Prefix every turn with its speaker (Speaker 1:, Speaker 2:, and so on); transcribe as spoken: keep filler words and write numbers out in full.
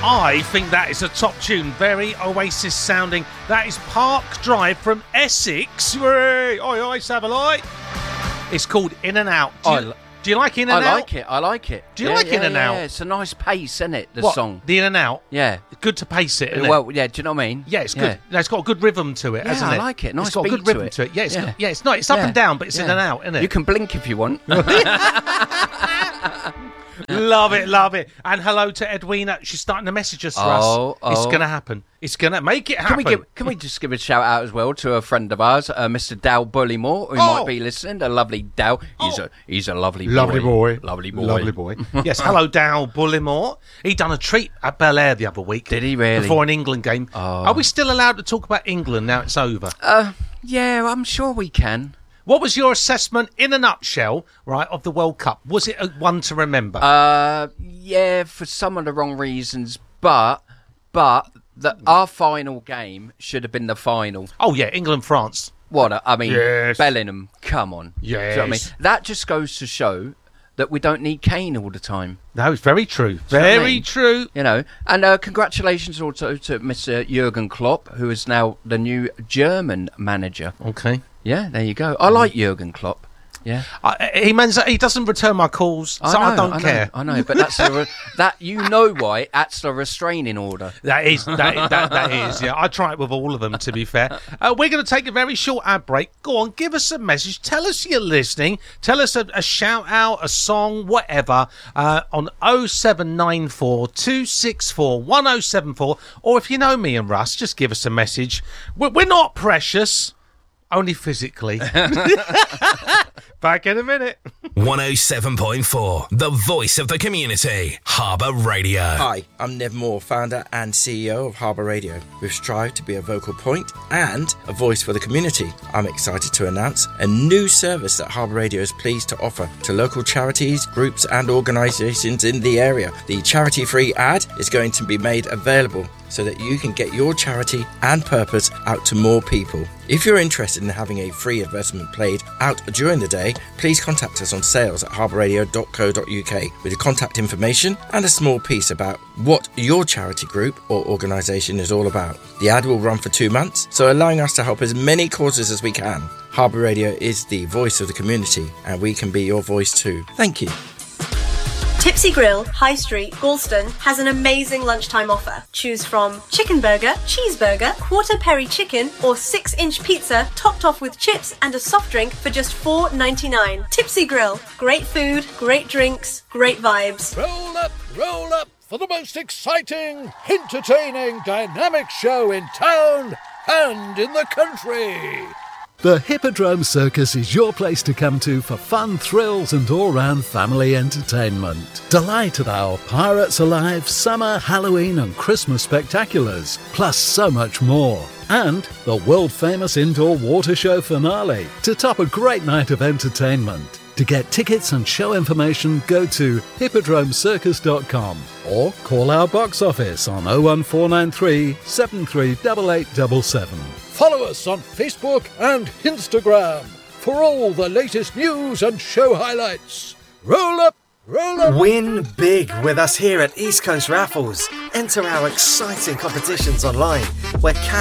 Speaker 1: I think that is a top tune, very Oasis sounding. That is Park Drive from Essex. Oi, oi, Savile. It's called In and Out. Do you, do you like In and
Speaker 2: I
Speaker 1: Out?
Speaker 2: I like it, I like it.
Speaker 1: Do you
Speaker 2: yeah,
Speaker 1: like
Speaker 2: yeah,
Speaker 1: In and
Speaker 2: yeah,
Speaker 1: Out?
Speaker 2: Yeah, it's a nice pace, isn't it, the
Speaker 1: what,
Speaker 2: song?
Speaker 1: The In and Out?
Speaker 2: Yeah.
Speaker 1: Good to pace it, isn't
Speaker 2: well,
Speaker 1: it?
Speaker 2: yeah, do you know what I mean?
Speaker 1: Yeah, it's good.
Speaker 2: Yeah.
Speaker 1: No, it's got a good rhythm to it,
Speaker 2: Yeah,
Speaker 1: hasn't it?
Speaker 2: I like it. Nice
Speaker 1: It's got a
Speaker 2: beat
Speaker 1: good rhythm
Speaker 2: to it.
Speaker 1: to it. Yeah, it's,
Speaker 2: Yeah.
Speaker 1: Good. yeah, it's not. It's up
Speaker 2: Yeah.
Speaker 1: and down, but it's
Speaker 2: Yeah.
Speaker 1: in and out, isn't it?
Speaker 2: You can blink if you want.
Speaker 1: Love it, love it. And hello to Edwina. She's starting to message us, Russ.
Speaker 2: Oh,
Speaker 1: It's
Speaker 2: oh.
Speaker 1: going to happen. It's going to make it
Speaker 2: Can
Speaker 1: happen.
Speaker 2: we give? Can we just give a shout out as well to a friend of ours, uh, Mister Dal Bullymore, who
Speaker 1: Oh.
Speaker 2: might be listening. A lovely Dal. He's
Speaker 1: Oh.
Speaker 2: a he's a lovely boy.
Speaker 1: Lovely boy.
Speaker 2: Lovely boy.
Speaker 1: Lovely boy. Yes, hello, Dow Bullymore. He done a treat at Bel Air the other week.
Speaker 2: Did he really?
Speaker 1: Before an England game.
Speaker 2: Oh.
Speaker 1: Are we still allowed to talk about England now it's over?
Speaker 2: Uh, yeah, I'm sure we can.
Speaker 1: What was your assessment, in a nutshell, right, of the World Cup? Was it a one to remember?
Speaker 2: Uh, yeah, for some of the wrong reasons, but but the, our final game should have been the final.
Speaker 1: oh, yeah, England-France.
Speaker 2: What? a- I mean,
Speaker 1: Yes.
Speaker 2: Bellingham, come on. Do you know what I mean?
Speaker 1: Yes.
Speaker 2: That just goes to show that we don't need Kane all the time.
Speaker 1: No, it's very true.
Speaker 2: Do you know what I
Speaker 1: Very
Speaker 2: mean?
Speaker 1: true.
Speaker 2: You know, and uh, congratulations also to Mister Jurgen Klopp, who is now the new German manager.
Speaker 1: Okay.
Speaker 2: Yeah, there you go. I like Jurgen Klopp. Yeah,
Speaker 1: I, he means he doesn't return my calls, so I,
Speaker 2: know,
Speaker 1: don't
Speaker 2: I
Speaker 1: care.
Speaker 2: Know, I know, but that's a re- that you know why that's the restraining order.
Speaker 1: That is, that, that, that is, yeah. I try it with all of them, to be fair. Uh, we're going to take a very short ad break. Go on, give us a message. Tell us you're listening. Tell us a, a shout out, a song, whatever, uh, on oh seven nine four, two six four, one oh seven four. Or if you know me and Russ, just give us a message. We're, we're not precious, only physically. Back in a minute.
Speaker 3: one oh seven point four, the voice of the community, Harbour Radio.
Speaker 4: Hi, I'm Nev Moore, founder and C E O of Harbour Radio. We've strived to be a vocal point and a voice for the community. I'm excited to announce a new service that Harbour Radio is pleased to offer to local charities, groups and organisations in the area. The charity-free ad is going to be made available so that you can get your charity and purpose out to more people. If you're interested in having a free advertisement played out during the day, please contact us on sales at harbour radio dot co dot uk with your contact information and a small piece about what your charity group or organisation is all about. The ad will run for two months, so allowing us to help as many causes as we can. Harbour Radio is the voice of the community, and we can be your voice too. Thank you.
Speaker 5: Tipsy Grill, High Street, Galston has an amazing lunchtime offer. Choose from chicken burger, cheeseburger, quarter peri chicken or six inch pizza topped off with chips and a soft drink for just four ninety-nine. Tipsy Grill, great food, great drinks, great vibes.
Speaker 6: Roll up, roll up for the most exciting, entertaining, dynamic show in town and in the country.
Speaker 7: The Hippodrome Circus is your place to come to for fun, thrills and all-round family entertainment. Delight at our Pirates Alive, Summer, Halloween and Christmas spectaculars, plus so much more. And the world-famous indoor water show finale to top a great night of entertainment. To get tickets and show information, go to hippodrome circus dot com or call our box office on oh one four nine three, seven three eight eight seven seven.
Speaker 6: Follow us on Facebook and Instagram for all the latest news and show highlights. Roll up, roll up.
Speaker 8: Win big with us here at East Coast Raffles. Enter our exciting competitions online where cash